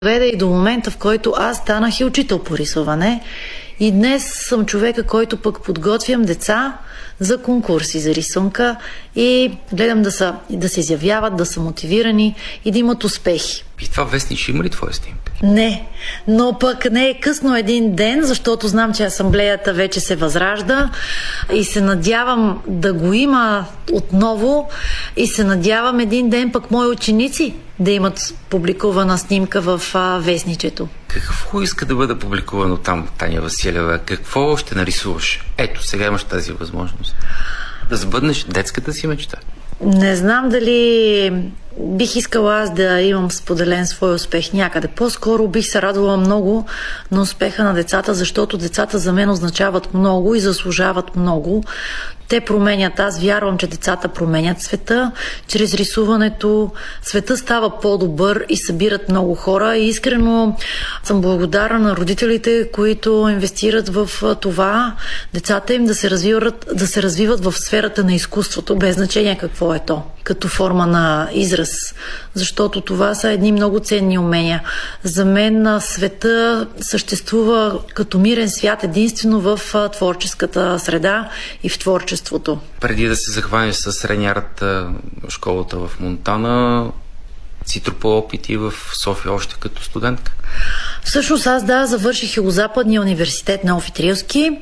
Веде и до момента, в който аз станах и учител по рисуване. И днес съм човека, който пък подготвям деца за конкурси за рисунка и гледам да се изявяват, да са мотивирани и да имат успехи. И това вестник има ли твоя снимка? Не, но пък не е късно един ден, защото знам, че асамблеята вече се възражда и се надявам да го има отново и се надявам един ден пък мои ученици да имат публикувана снимка в вестничето. Какво иска да бъде публикувано там, Таня Василева? Какво ще нарисуваш? Ето, сега имаш тази възможност. Да сбъднеш детската си мечта. Не знам дали бих искала аз да имам споделен свой успех някъде. По-скоро бих се радвала много на успеха на децата, защото децата за мен означават много и заслужават много. Те променят. Аз вярвам, че децата променят света. Чрез рисуването света става по-добър и събират много хора. И искрено съм благодарна на родителите, които инвестират в това децата им да се развиват в сферата на изкуството, без значение какво е то, като форма на израз. Защото това са едни много ценни умения. За мен света съществува като мирен свят единствено в творческата среда и в творчеството. Преди да се захванеш с Рейнярд школата в Монтана, си трупала опити в София още като студентка? Всъщност аз завърших Югозападния университет Неофит Рилски,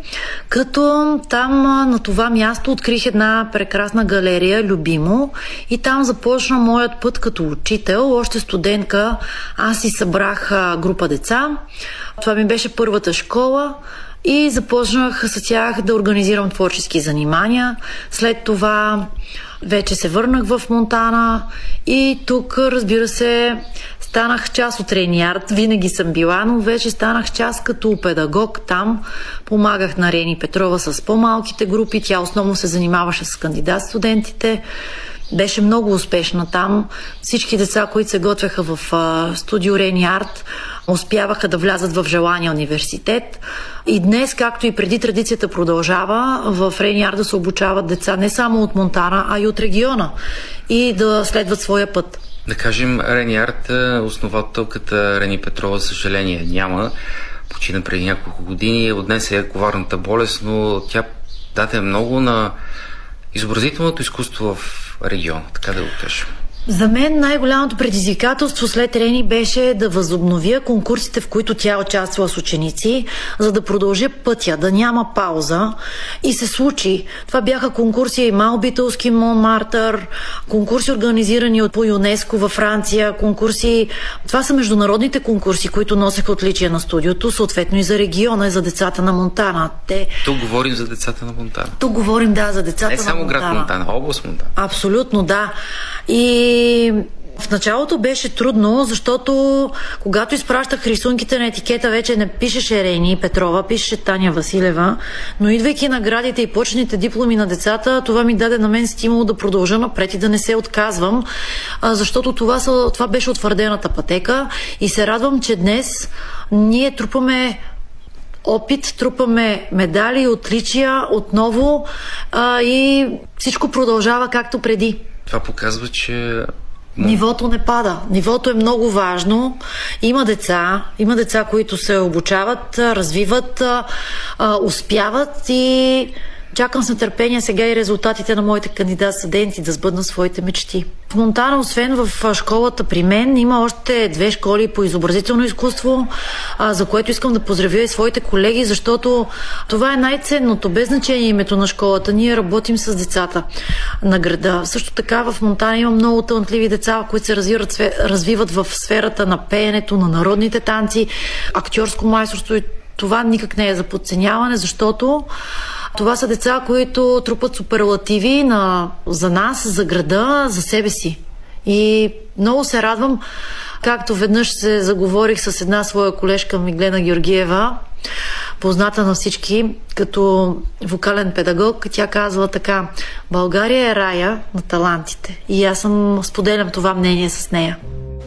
като там на това място открих една прекрасна галерия Любимо и там започна моят път като учител. Още студентка аз си събрах група деца. Това ми беше първата школа и започнах с тях да организирам творчески занимания. След това вече се върнах в Монтана и тук, разбира се, станах част от Рейнярд. Винаги съм била, но вече станах част като педагог там. Помагах на Рени Петрова с по-малките групи. Тя основно се занимаваше с кандидат студентите. Беше много успешна там. Всички деца, които се готвяха в студио Рейнярд, успяваха да влязат в желания университет. И днес, както и преди, традицията продължава. В Рейнярд да се обучават деца не само от Монтана, а и от региона и да следват своя път. Да кажем, Рейнярд, основателката Рени Петрова, за съжаление, няма. Почина преди няколко години. Отнесе е коварната болест, но тя даде много на изобразителното изкуство в региона, така да го кажем. За мен най-голямото предизвикателство след Рени беше да възобновя конкурсите, в които тя участвала с ученици, за да продължа пътя, да няма пауза. И се случи. Това бяха конкурси Малбителски, Монмартър, конкурси организирани по ЮНЕСКО във Франция, конкурси. Това са международните конкурси, които носеха отличия на студиото, съответно и за региона, и за децата на Монтана. Тук говорим за децата на Монтана. Тук говорим, да, за децата на Монтана. Не само град Монтана, област Монтана. Абсолютно, да. И в началото беше трудно, защото когато изпращах рисунките на етикета, вече не пишеше Рени Петрова, пишеше Таня Василева, но идвайки наградите и почетните дипломи на децата, това ми даде на мен стимул да продължа напред и да не се отказвам, защото това беше утвърдената пътека и се радвам, че днес ние трупаме опит, трупаме медали, отличия отново и всичко продължава както преди. Това показва, че нивото не пада. Нивото е много важно. Има деца, които се обучават, развиват, успяват и чакам с нетърпение сега и резултатите на моите кандидат-студенти да сбъднат своите мечти. В Монтана, освен в школата при мен, има още 2 школи по изобразително изкуство, за което искам да поздравя и своите колеги, защото това е най-ценното. Без значение името на школата. Ние работим с децата на града. Също така в Монтана има много талантливи деца, които се развиват в сферата на пеенето, на народните танци, актьорско майсторство и това никак не е за подценяване, защото това са деца, които трупат суперлативи за нас, за града, за себе си. И много се радвам, както веднъж се заговорих с една своя колежка Миглена Георгиева, позната на всички като вокален педагог. Тя казва така: България е рая на талантите. И аз споделям това мнение с нея.